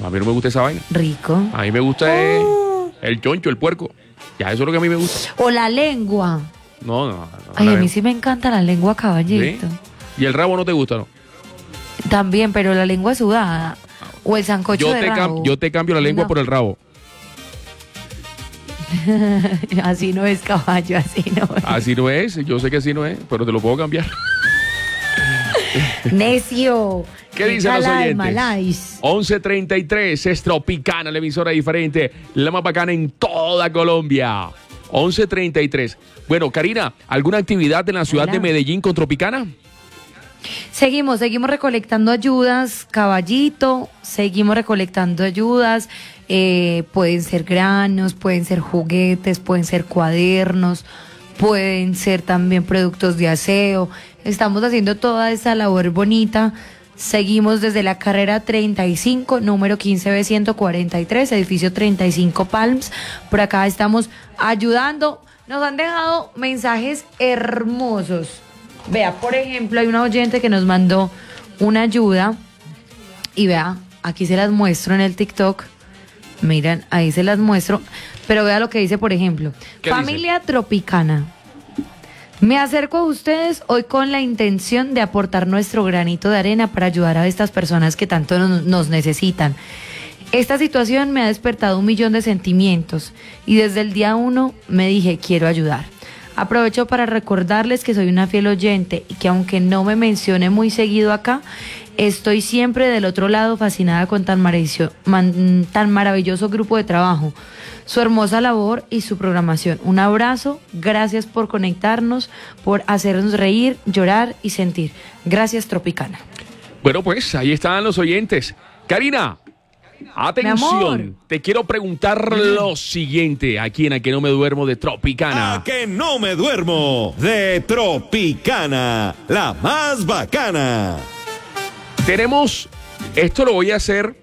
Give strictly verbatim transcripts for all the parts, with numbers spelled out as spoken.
A mí no me gusta esa vaina. Rico. A mí me gusta Oh. el, el choncho, el puerco. Ya, eso es lo que a mí me gusta. O la lengua. No, no. no Ay, la a mí veo. sí me encanta la lengua, caballito. ¿Sí? ¿Y el rabo no te gusta, no? También, pero la lengua sudada. O el sancocho Yo de te, rabo. cam- yo te cambio la lengua No. por el rabo. Así no es, caballo, así no es. Así no es, yo sé que así no es, pero te lo puedo cambiar. Necio. ¿Qué dicen los Cala de oyentes? Malais. once treinta y tres, es Tropicana, la emisora diferente, la más bacana en toda Colombia. once treinta y tres. Bueno, Karina, ¿alguna actividad en la ciudad Hola. de Medellín con Tropicana? Seguimos, seguimos recolectando ayudas, caballito, seguimos recolectando ayudas, eh, pueden ser granos, pueden ser juguetes, pueden ser cuadernos, pueden ser también productos de aseo. Estamos haciendo toda esa labor bonita. Seguimos desde la carrera treinta y cinco, número quince B ciento cuarenta y tres, edificio treinta y cinco Palms. Por acá estamos ayudando. Nos han dejado mensajes hermosos. Vea, por ejemplo, hay una oyente que nos mandó una ayuda y vea, aquí se las muestro en el TikTok. Miren, ahí se las muestro. Pero vea lo que dice, por ejemplo. ¿Qué Familia Tropicana. Me acerco a ustedes hoy con la intención de aportar nuestro granito de arena para ayudar a estas personas que tanto nos, nos necesitan. Esta situación me ha despertado un millón de sentimientos y desde el día uno me dije quiero ayudar. Aprovecho para recordarles que soy una fiel oyente y que aunque no me mencione muy seguido acá, estoy siempre del otro lado fascinada con tan maravilloso, man, tan maravilloso grupo de trabajo, su hermosa labor y su programación. Un abrazo, gracias por conectarnos, por hacernos reír, llorar y sentir. Gracias, Tropicana. Bueno, pues ahí están los oyentes. Karina, atención, te quiero preguntar lo siguiente, aquí en A Que No Me Duermo de Tropicana. A que no me duermo de Tropicana, la más bacana. Tenemos, esto lo voy a hacer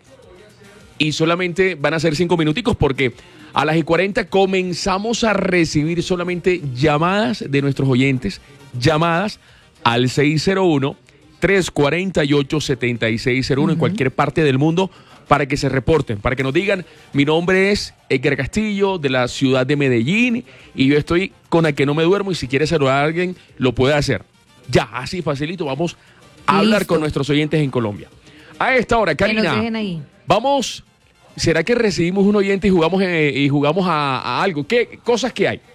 y solamente van a ser cinco minuticos porque a las y cuarenta comenzamos a recibir solamente llamadas de nuestros oyentes, llamadas al seis cero uno, tres cuatro ocho, siete seis cero uno uh-huh. en cualquier parte del mundo para que se reporten, para que nos digan, mi nombre es Edgar Castillo de la ciudad de Medellín y yo estoy con A Que No Me Duermo y si quiere saludar a alguien lo puede hacer. Ya, así facilito, vamos a hablar Listo. con nuestros oyentes en Colombia. A esta hora, Karina, Que nos dejen ahí. vamos, ¿será que recibimos un oyente y jugamos, eh, y jugamos a, a algo? ¿Qué cosas que hay?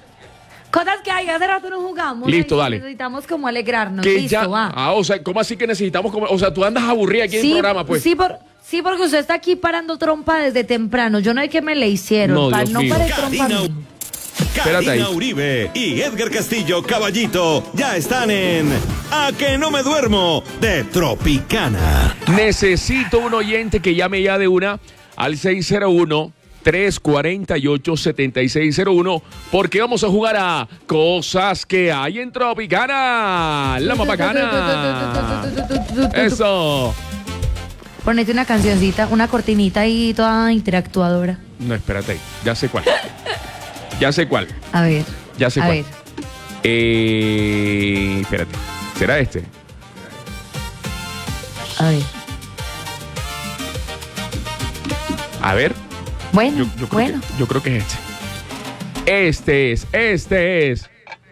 Cosas que hay, hace rato no jugamos. Listo, Ay, dale. Necesitamos como alegrarnos. Que Listo, ya, va. ah, o sea, ¿cómo así que necesitamos? Como, o sea, tú andas aburrida aquí en el programa, pues. Sí, por, sí, porque usted está aquí parando trompa desde temprano. Yo no sé qué me le hicieron. No, pa- Dios no mío. pare trompa. Karina, a mí. Espérate ahí. Karina Uribe y Edgar Castillo Caballito ya están en A Que No Me Duermo de Tropicana. Necesito un oyente que llame ya de una al seis cero uno, tres cuatro ocho, siete seis cero uno porque vamos a jugar a Cosas que hay en Tropicana. La más bacana. Eso. Ponete una cancioncita, una cortinita ahí toda interactuadora. No, espérate ahí. Ya sé cuál. Ya sé cuál. A ver. Ya sé a cuál. ver. Eh, espérate. ¿Será este? A ver. A ver. Bueno, Yo, yo, creo, bueno. que, yo creo que es este. Este es, este es.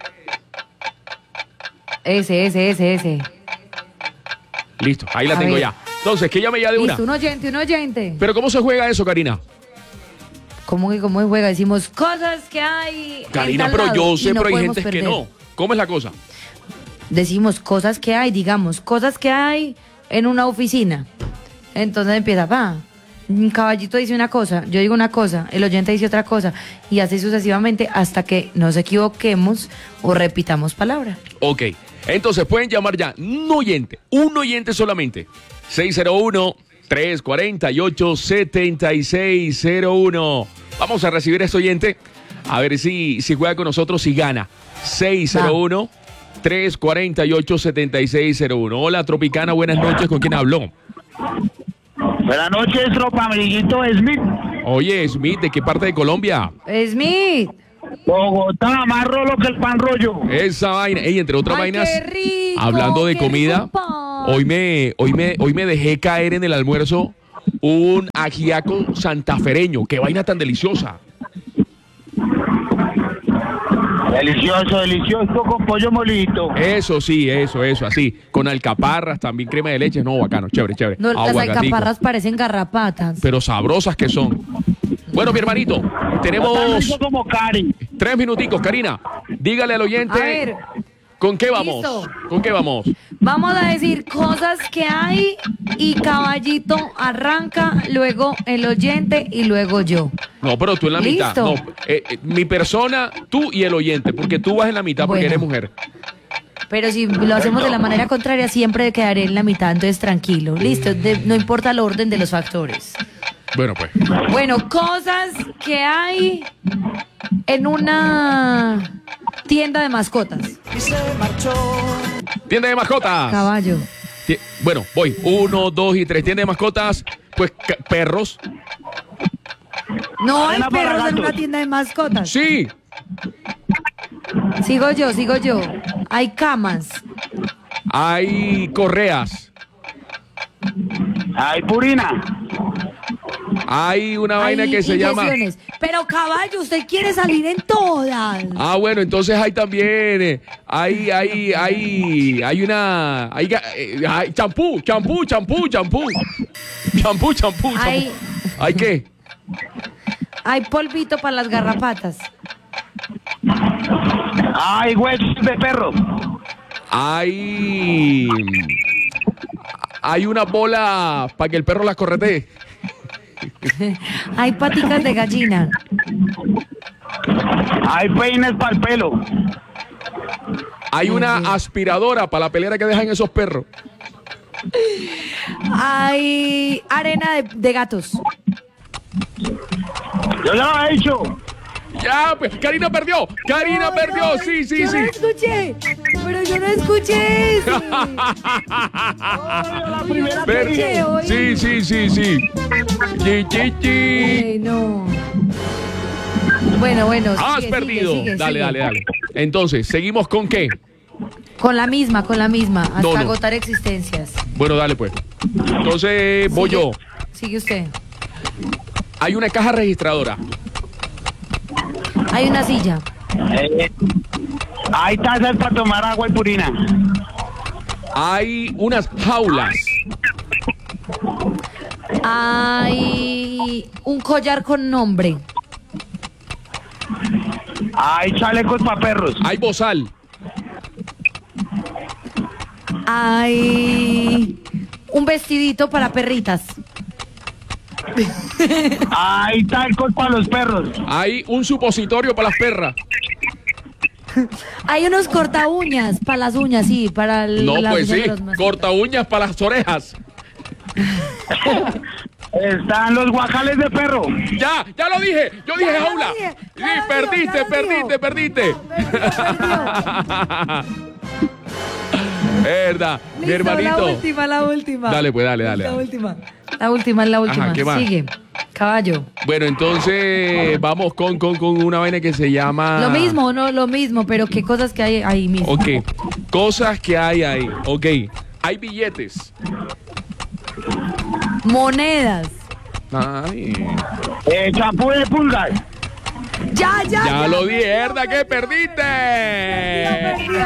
Ese, ese, ese, ese. Listo, ahí la A tengo ver. ya. Entonces, que llame ya de una. Listo, un oyente, un oyente. Pero ¿cómo se juega eso, Karina? ¿Cómo que cómo juega? Decimos cosas que hay. en Karina, tal pero lado yo y sé, no pero hay podemos gente que perder. no. ¿Cómo es la cosa? Decimos cosas que hay, digamos, cosas que hay en una oficina. Entonces empieza, va. Un caballito dice una cosa, yo digo una cosa, el oyente dice otra cosa, y así sucesivamente hasta que nos equivoquemos o repitamos palabra. Ok, entonces pueden llamar ya un oyente, un oyente solamente. seis cero uno, tres cuatro ocho, siete seis cero uno. Vamos a recibir a este oyente, a ver si, si juega con nosotros y gana. seis cero uno, tres cuatro ocho, siete seis cero uno. Hola, Tropicana, buenas noches, ¿con quién habló? Buenas noches, tropa, amiguito Smith. Oye, Smith, ¿de qué parte de Colombia? Smith. Bogotá, más rolo que el pan rollo. Esa vaina, ey, entre otras Ay, vainas, qué rico, hablando de qué comida, rico pan. hoy me, hoy me, hoy me dejé caer en el almuerzo un ajiaco santafereño. ¡Qué vaina tan deliciosa! Delicioso, delicioso con pollo molito. Eso sí, eso, eso, así. Con alcaparras, también crema de leche. No, bacano, chévere, chévere. No, las Aguacatico. alcaparras parecen garrapatas. Pero sabrosas que son. Bueno, mi hermanito, No tan tenemos rico como Cari. tres minuticos. Karina, dígale al oyente. A ver, ¿Con qué vamos? Listo. ¿Con qué vamos? vamos a decir cosas que hay y Caballito arranca, luego el oyente y luego yo. No, pero tú en la mitad. Listo. No, eh, eh, mi persona, tú y el oyente, porque tú vas en la mitad porque Bueno. eres mujer. Pero si lo hacemos de la manera contraria, siempre quedaré en la mitad, entonces tranquilo. Listo, de- no importa el orden de los factores. Bueno, pues. Bueno, cosas que hay en una tienda de mascotas. Tienda de mascotas. Caballo. Ti- Bueno, voy. Uno, dos y tres. Tienda de mascotas. Pues ca- perros. No hay Arena para perros en gatos. una tienda de mascotas. Sí. Sigo yo, sigo yo. Hay camas. Hay correas. Ay, Purina. Hay una vaina hay que se llama. inyecciones. Pero caballo, usted quiere salir en todas. Ah, bueno, entonces hay también. eh, hay, hay, hay. Hay una. Hay ga- eh, hay champú, champú, champú, champú. Champú, champú, champú. Hay- ¿Hay qué? Hay polvito para las garrapatas. Ay, huesos de perro. Hay. Hay una bola para que el perro las corretee. Hay paticas de gallina. Hay peines para el pelo. Hay una aspiradora para la pelea que dejan esos perros. Hay arena de, de gatos. Yo ya lo había dicho. Ya, pues, Karina perdió. Karina No, perdió. no, Sí, sí, yo sí. no escuché. Pero yo no escuché eso. La primera Ver- que dije. oí. Sí, sí, sí, sí. Chi, chi, chi. Ay, no. Bueno, bueno. Has sigue, perdido. sigue, sigue, dale, sigue. dale, dale. Entonces, ¿seguimos con qué? Con la misma, con la misma. Hasta No, no. agotar existencias. Bueno, dale, pues. Entonces, voy Sigue- yo. Sigue usted. Hay una caja registradora. Hay una silla. Eh, hay tazas para tomar agua y Purina. Hay unas jaulas. Hay un collar con nombre. Hay chalecos para perros. Hay bozal. Hay un vestidito para perritas. Hay talcos para los perros. Hay un supositorio para las perras. Hay unos corta uñas para las uñas, sí, para el, No, las pues uñas sí. de los mascotas. Corta uñas para las orejas. Están los guacales de perro. Ya, ya lo dije. Yo dije Ya lo jaula. dije, Sí, ya lo dijo, perdiste, ya lo perdiste, dijo. perdiste. Perdió, Verdad, mi Listo, hermanito. la última, la última. Dale, pues, dale, dale, La dale. última. La última, la última. ¿qué más? Sigue. Caballo. Bueno, entonces vamos con, con, con una vaina que se llama. Lo mismo, no, lo mismo, pero qué cosas que hay ahí mismo. Ok. Cosas que hay ahí. Ok. Hay billetes. Monedas. Ay. Eh, champú de pulgas. Ya, ya, Ya ya. lo di, perdió, herda, que perdió. perdiste. Perdió,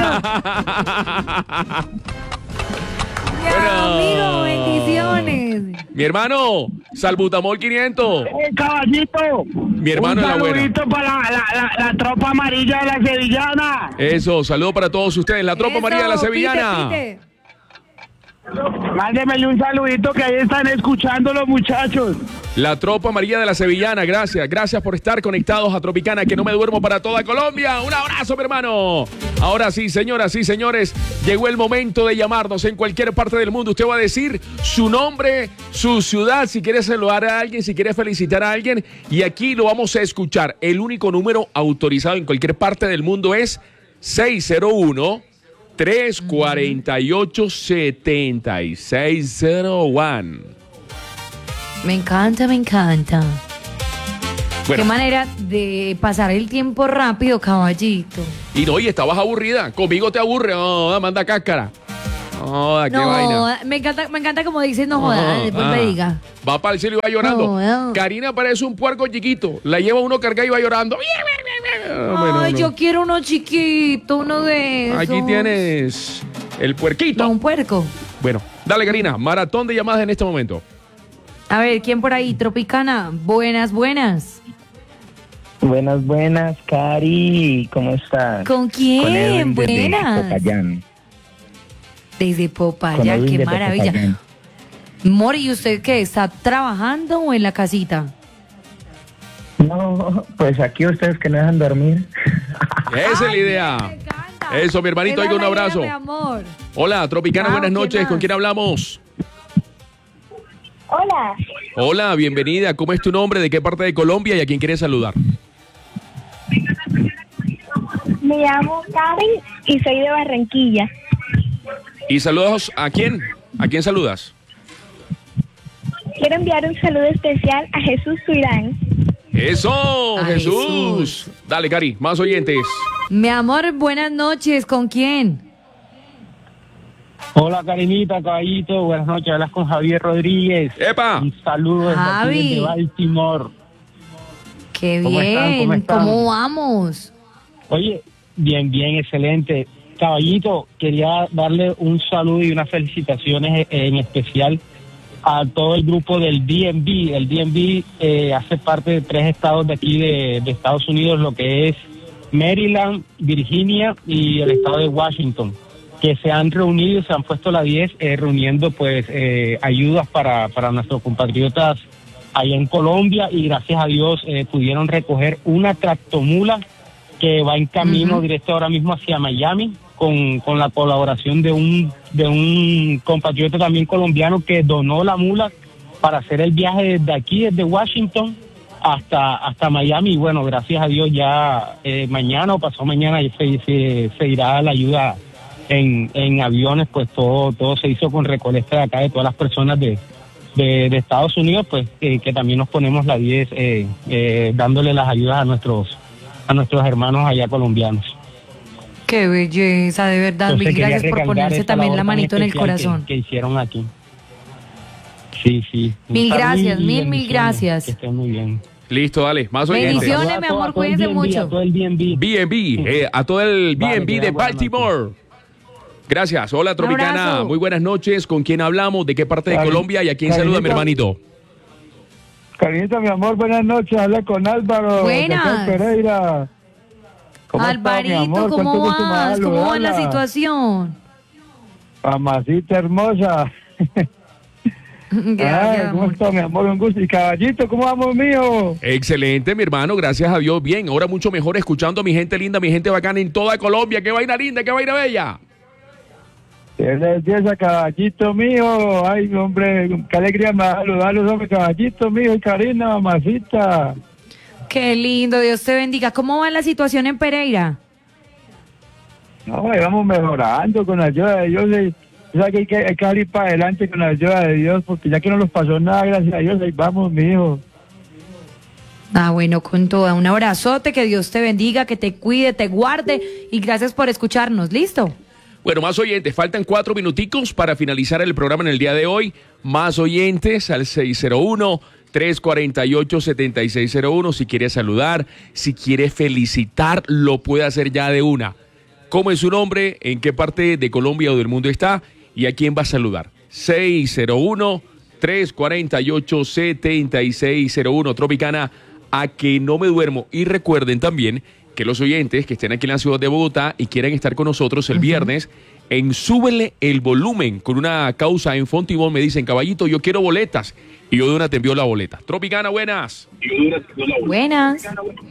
Ya, Bueno. amigo, bendiciones. Mi hermano, Salbutamol quinientos. Eh, caballito. Mi hermano Un de la buena. saludito para la, la, la, la tropa amarilla de la sevillana. Eso, saludo para todos ustedes. La tropa Eso, María de la pite, Sevillana. pite. Mándemele un saludito que ahí están escuchando los muchachos. La tropa María de la Sevillana, gracias. Gracias por estar conectados a Tropicana, que no me duermo para toda Colombia. Un abrazo, mi hermano. Ahora sí, señoras y señores, llegó el momento de llamarnos en cualquier parte del mundo. Usted va a decir su nombre, su ciudad, si quiere saludar a alguien, si quiere felicitar a alguien. Y aquí lo vamos a escuchar. El único número autorizado en cualquier parte del mundo es seis cero uno, tres cuatro ocho, siete seis cero uno. Me encanta, me encanta. Bueno. Qué manera de pasar el tiempo rápido, caballito. Y no, y estabas aburrida. Conmigo te aburre. Oh, manda cáscara. Joda, qué No, vaina. me encanta, me encanta como dices, no joda, Ah, después ah. me diga. Va para el cielo y va llorando. No, no. Karina parece un puerco chiquito. La lleva uno cargado y va llorando. Ah, bueno, Ay, no. yo quiero uno chiquito, uno de esos. Aquí tienes el puerquito. No, un puerco. Bueno, dale, Karina. Maratón de llamadas en este momento. A ver, ¿quién por ahí? Tropicana. Buenas, buenas. Buenas, buenas, Cari. ¿Cómo estás? ¿Con quién? Con Edwin desde Buenas. Popayán. Desde Con Popayán, Edwin qué desde maravilla. Popayán. Mori, ¿y usted qué? ¿Está trabajando o en la casita? No, pues aquí ustedes que no dejan dormir. Esa es la Ay, idea. me encanta. Eso, mi hermanito, Esa oiga, un es la idea, abrazo. mi amor. Hola, Tropicana, Chao, buenas ¿quién noches. ¿Con más? quién hablamos? Hola, Hola, bienvenida. ¿Cómo es tu nombre? ¿De qué parte de Colombia y a quién quieres saludar? me llamo Karen y soy de Barranquilla. Y saludos a quién? ¿A quién saludas? Quiero enviar un saludo especial a Jesús Tuirán. Eso, A Jesús. Jesús. Dale, Cari, más oyentes. Mi amor, buenas noches. ¿Con quién? Hola, Karinita, caballito. Buenas noches. Hablas con Javier Rodríguez. ¡Epa! Un saludo desde aquí, Javi. desde Baltimore. Qué ¿Cómo están? bien. ¿Cómo están? ¿Cómo vamos? Oye, bien, bien, excelente. Caballito, quería darle un saludo y unas felicitaciones en especial a todo el grupo del D M V. El D M V eh, hace parte de tres estados de aquí de, de Estados Unidos, lo que es Maryland, Virginia y el estado de Washington, que se han reunido y se han puesto la diez eh, reuniendo pues eh, ayudas para, para nuestros compatriotas allá en Colombia, y gracias a Dios eh, pudieron recoger una tractomula que va en camino Ujú. directo ahora mismo hacia Miami, con, con la colaboración de un de un compatriota también colombiano que donó la mula para hacer el viaje desde aquí, desde Washington hasta hasta Miami. Y bueno, gracias a Dios ya eh, mañana o pasado mañana se, se, se irá la ayuda en, en aviones, pues todo todo se hizo con recolecta de acá de todas las personas de, de, de Estados Unidos, pues eh, que también nos ponemos la diez eh, eh, dándole las ayudas a nuestros a nuestros hermanos allá colombianos. Qué belleza, de verdad. Entonces, Mil quería gracias por recalcar ponerse esa también labor la tan manito en el especial corazón. que, que hicieron aquí. Sí, sí. Un Mil saludo gracias, y mil, mil bendiciones. gracias. Que estén muy bien. Listo, dale, más oyentes. Bendiciones. Saludos a mi todo- amor, a todo el cuídense D M V, mucho. a todo el D M V. B and B, eh, a todo el B and B Vale, de buenas Baltimore. Gracias. Hola, Tropicana. abrazo. Muy buenas noches. ¿Con quién hablamos? ¿De qué parte de Cari- Colombia y a quién Carinita. saluda mi hermanito? Carinita, mi amor, buenas noches. Habla con Álvaro. Buenas. de acá de Pereira. ¿Cómo está, mi Alvarito, amor? ¿cómo ¿Cuánto gusto me da vas? ¿Cómo va la saludarla? situación? Mamacita hermosa. Gracias, Ay, ¿cómo amor. está, mi amor? Un gusto. Y caballito, ¿cómo vamos, mío? Excelente, mi hermano. Gracias a Dios. Bien, ahora mucho mejor escuchando a mi gente linda, mi gente bacana en toda Colombia. ¡Qué vaina linda, qué vaina bella! ¿Qué les dice, caballito mío? Ay, hombre, qué alegría me da saludarlos, hombre, caballito mío. Y Karina, mamacita. Qué lindo, Dios te bendiga. ¿Cómo va la situación en Pereira? No, ahí vamos mejorando con la ayuda de Dios. Y, o sea, que hay, que hay que salir para adelante con la ayuda de Dios, porque ya que no nos pasó nada, gracias a Dios, ahí vamos, mijo. Ah, bueno, con toda. Un abrazote, que Dios te bendiga, que te cuide, te guarde y gracias por escucharnos. ¿Listo? Bueno, más oyentes, faltan cuatro minuticos para finalizar el programa en el día de hoy. Más oyentes al seis cero uno, tres cuatro ocho, siete seis cero uno. Si quiere saludar, si quiere felicitar, lo puede hacer ya de una. ¿Cómo es su nombre? ¿En qué parte de Colombia o del mundo está? ¿Y a quién va a saludar? seis cero uno, tres cuatro ocho, siete seis cero uno. Tropicana, a que no me duermo. Y recuerden también que los oyentes que estén aquí en la ciudad de Bogotá y quieran estar con nosotros el viernes, en Súbele el Volumen, con una causa en Fontibón, me dicen, caballito, yo quiero boletas. Y yo de una te envío la boleta. Tropicana, buenas. Buenas.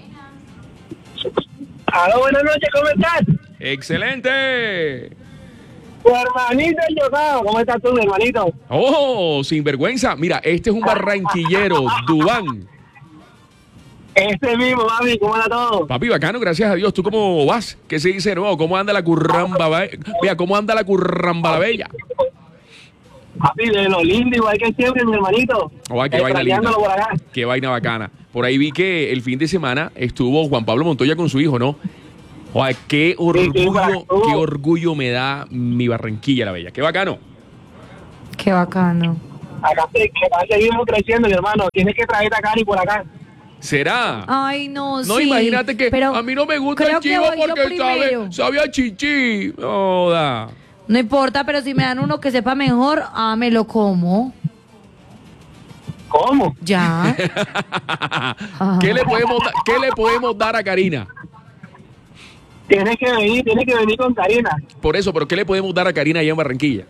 Aló, buenas noches, ¿cómo estás? ¡Excelente! Tu hermanito el Yocado, ¿cómo estás tú, mi hermanito? ¡Oh, sinvergüenza! Mira, este es un barranquillero, Dubán. Este mismo, mami, ¿cómo anda todo? Papi, bacano, gracias a Dios. ¿Tú cómo vas? ¿Qué se dice de nuevo? ¿Cómo anda la curramba? be- Vea, ¿cómo anda la curramba la bella? Papi, de lo lindo, igual que siempre, mi hermanito. Oh, qué vaina linda. Extrañándolo por acá. Qué vaina bacana. Por ahí vi que el fin de semana estuvo Juan Pablo Montoya con su hijo, ¿no? Joder, qué Sí, sí, para orgullo, todo. qué orgullo me da mi Barranquilla la Bella. Qué bacano. Qué bacano. Acá se- que acá seguimos creciendo, mi hermano. Tienes que traerte a Cari por acá. ¿Será? Ay, no, No, sí. imagínate que pero a mí no me gusta creo el que chivo voy yo porque primero. sabe, sabe a chichi. Joda. No importa, pero si me dan uno que sepa mejor, ah, me lo como. ¿Cómo? Ya. ¿Qué le podemos da- qué le podemos dar a Karina? Tienes que venir, tienes que venir con Karina. Por eso, pero ¿qué le podemos dar a Karina allá en Barranquilla?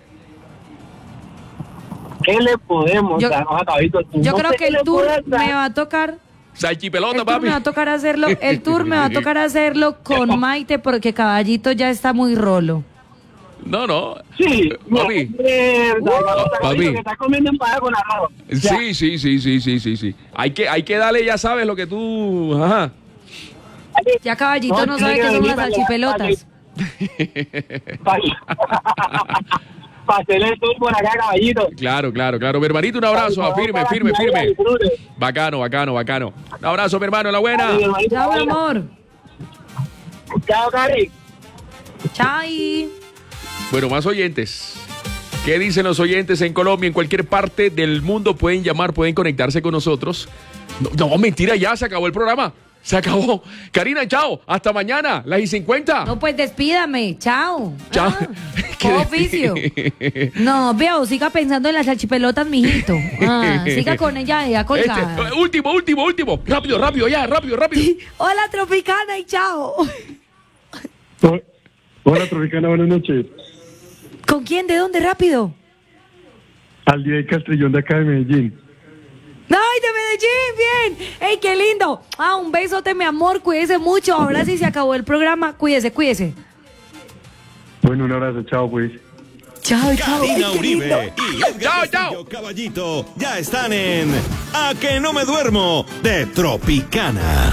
¿Qué le podemos Yo- dar? No, Caballito, tú Yo no creo sé que qué el le tour puedas dar. me va a tocar. Salchipelota, El tour papi. me va a tocar hacerlo. El tour me va a tocar hacerlo con Maite porque Caballito ya está muy rolo. No, no. Sí, Papi. mierda, Papi. Caballito, que estás comiendo empanada con arroz. Ya. Sí, sí, sí, sí, sí, sí, sí. Hay que, hay que darle, ya sabes, lo que tú. Ajá. Ya Caballito No, no, tiene sabe que qué son venir las para salchipelotas. Para hacer el tour por acá, Caballito. Claro, claro, claro. Mi hermanito, un abrazo. ah, Firme, firme, firme. Bacano, bacano, bacano. Un abrazo, mi hermano, la buena. Chao, mi amor. Chao, Cari. Chai. Bueno, más oyentes. ¿Qué dicen los oyentes en Colombia? En cualquier parte del mundo pueden llamar, pueden conectarse con nosotros. No, no, mentira, ya se acabó el programa. Se acabó. Karina, chao. Hasta mañana, las y cincuenta. No, pues despídame. Chao. Chao. Ah, ¿Qué ¿cómo despido? oficio? No, veo, siga pensando en las salchipelotas, mijito. Ah, siga con ella ya colgada. Este, último, último, último. Rápido, rápido, ya, rápido, rápido. Hola, Tropicana, y chao. Hola, Tropicana, buenas noches. ¿Con quién? ¿De dónde? Rápido. Al día de Castrillón de acá de Medellín. ¡Ay, de Medellín! ¡Bien! ¡Ey, qué lindo! Ah, un besote, mi amor. Cuídese mucho. Ahora sí se acabó el programa. Cuídese, cuídese. Bueno, un abrazo, chao, pues. Chao, chao. Karina Ay, qué lindo. Uribe y Edgar Chao, Castillo, chao. Caballito ya están en A que no me duermo de Tropicana.